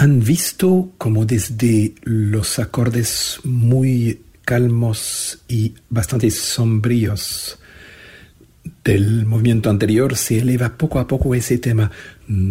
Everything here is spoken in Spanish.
¿Han visto como desde los acordes muy calmos y bastante sombríos del movimiento anterior se eleva poco a poco ese tema?